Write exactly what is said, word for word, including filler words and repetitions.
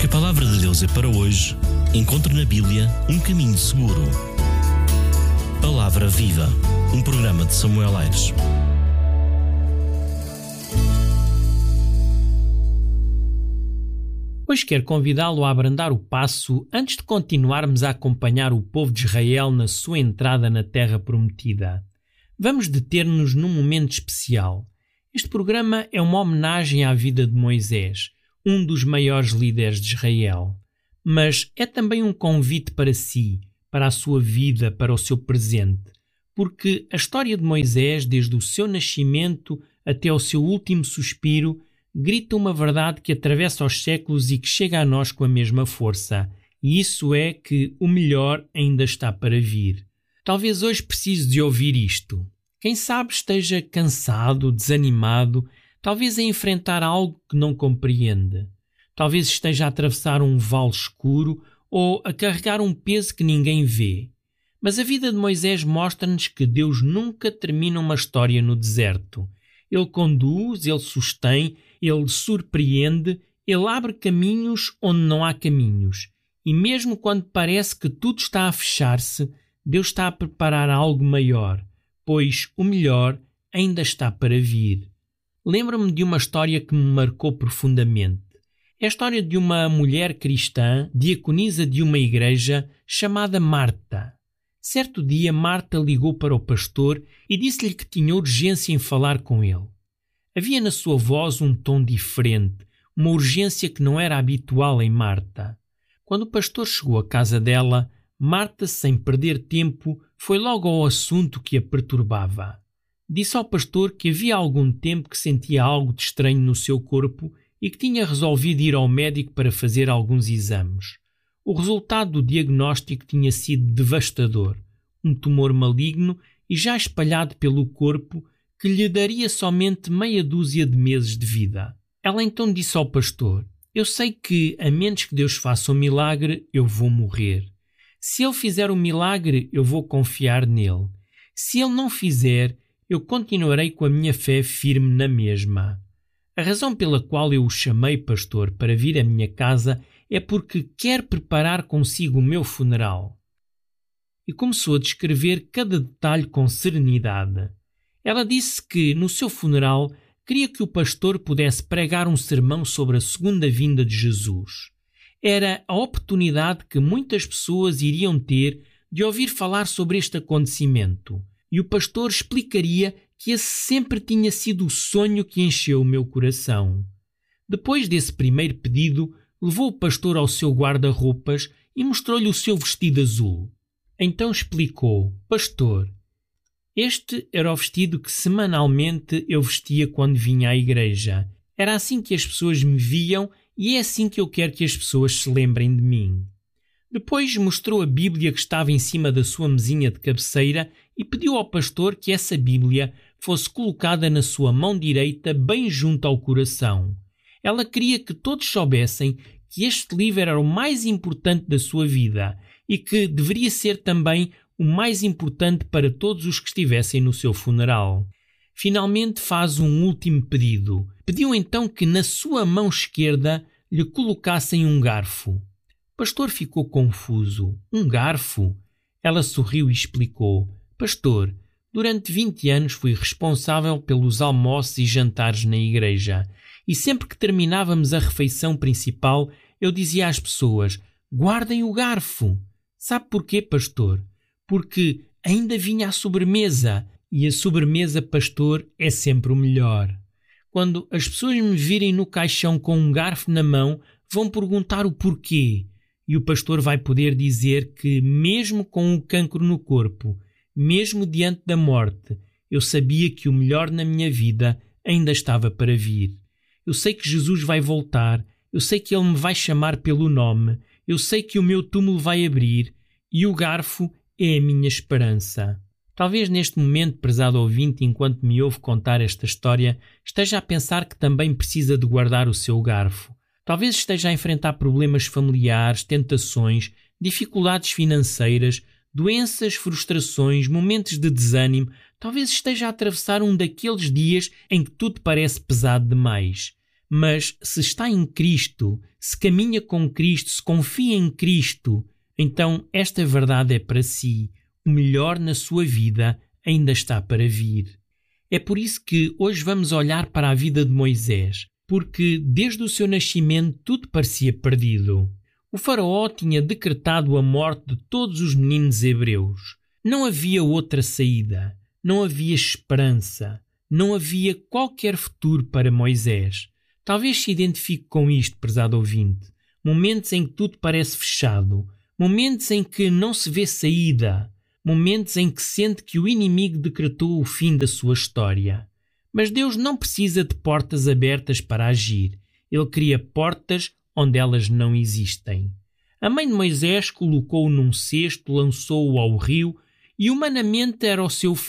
Porque a palavra de Deus é para hoje, encontre na Bíblia um caminho seguro. Palavra Viva, um programa de Samuel Aires. Hoje quero convidá-lo a abrandar o passo antes de continuarmos a acompanhar o povo de Israel na sua entrada na Terra Prometida. Vamos deter-nos num momento especial. Este programa é uma homenagem à vida de Moisés, um dos maiores líderes de Israel. Mas é também um convite para si, para a sua vida, para o seu presente. Porque a história de Moisés, desde o seu nascimento até ao seu último suspiro, grita uma verdade que atravessa os séculos e que chega a nós com a mesma força. E isso é que o melhor ainda está para vir. Talvez hoje precise de ouvir isto. Quem sabe esteja cansado, desanimado, talvez a enfrentar algo que não compreende. Talvez esteja a atravessar um vale escuro ou a carregar um peso que ninguém vê. Mas a vida de Moisés mostra-nos que Deus nunca termina uma história no deserto. Ele conduz, Ele sustém, Ele surpreende, Ele abre caminhos onde não há caminhos. E mesmo quando parece que tudo está a fechar-se, Deus está a preparar algo maior, pois o melhor ainda está para vir. Lembro-me de uma história que me marcou profundamente. É a história de uma mulher cristã, diaconisa de uma igreja, chamada Marta. Certo dia, Marta ligou para o pastor e disse-lhe que tinha urgência em falar com ele. Havia na sua voz um tom diferente, uma urgência que não era habitual em Marta. Quando o pastor chegou à casa dela, Marta, sem perder tempo, foi logo ao assunto que a perturbava. Disse ao pastor que havia algum tempo que sentia algo de estranho no seu corpo e que tinha resolvido ir ao médico para fazer alguns exames. O resultado do diagnóstico tinha sido devastador, um tumor maligno e já espalhado pelo corpo que lhe daria somente meia dúzia de meses de vida. Ela então disse ao pastor: eu sei que, a menos que Deus faça um milagre, eu vou morrer. Se Ele fizer um milagre, eu vou confiar nele. Se Ele não fizer, eu continuarei com a minha fé firme na mesma. A razão pela qual eu o chamei, pastor, para vir à minha casa é porque quer preparar consigo o meu funeral. E começou a descrever cada detalhe com serenidade. Ela disse que, no seu funeral, queria que o pastor pudesse pregar um sermão sobre a segunda vinda de Jesus. Era a oportunidade que muitas pessoas iriam ter de ouvir falar sobre este acontecimento. E o pastor explicaria que esse sempre tinha sido o sonho que encheu o meu coração. Depois desse primeiro pedido, levou o pastor ao seu guarda-roupas e mostrou-lhe o seu vestido azul. Então explicou: pastor, este era o vestido que semanalmente eu vestia quando vinha à igreja. Era assim que as pessoas me viam e é assim que eu quero que as pessoas se lembrem de mim. Depois mostrou a Bíblia que estava em cima da sua mesinha de cabeceira e pediu ao pastor que essa Bíblia fosse colocada na sua mão direita bem junto ao coração. Ela queria que todos soubessem que este livro era o mais importante da sua vida e que deveria ser também o mais importante para todos os que estivessem no seu funeral. Finalmente faz um último pedido. Pediu então que na sua mão esquerda lhe colocassem um garfo. O pastor ficou confuso. Um garfo? Ela sorriu e explicou: pastor, durante vinte anos fui responsável pelos almoços e jantares na igreja. E sempre que terminávamos a refeição principal, eu dizia às pessoas: guardem o garfo. Sabe porquê, pastor? Porque ainda vinha a sobremesa, e a sobremesa, pastor, é sempre o melhor. Quando as pessoas me virem no caixão com um garfo na mão, vão perguntar o porquê. E o pastor vai poder dizer que, mesmo com o cancro no corpo, mesmo diante da morte, eu sabia que o melhor na minha vida ainda estava para vir. Eu sei que Jesus vai voltar, eu sei que Ele me vai chamar pelo nome, eu sei que o meu túmulo vai abrir e o garfo é a minha esperança. Talvez neste momento, prezado ouvinte, enquanto me ouve contar esta história, esteja a pensar que também precisa de guardar o seu garfo. Talvez esteja a enfrentar problemas familiares, tentações, dificuldades financeiras, doenças, frustrações, momentos de desânimo. Talvez esteja a atravessar um daqueles dias em que tudo parece pesado demais. Mas se está em Cristo, se caminha com Cristo, se confia em Cristo, então esta verdade é para si. O melhor na sua vida ainda está para vir. É por isso que hoje vamos olhar para a vida de Moisés, porque desde o seu nascimento tudo parecia perdido. O faraó tinha decretado a morte de todos os meninos hebreus. Não havia outra saída, não havia esperança, não havia qualquer futuro para Moisés. Talvez se identifique com isto, prezado ouvinte. Momentos em que tudo parece fechado, momentos em que não se vê saída, momentos em que sente que o inimigo decretou o fim da sua história. Mas Deus não precisa de portas abertas para agir. Ele cria portas onde elas não existem. A mãe de Moisés colocou-o num cesto, lançou-o ao rio e humanamente era o seu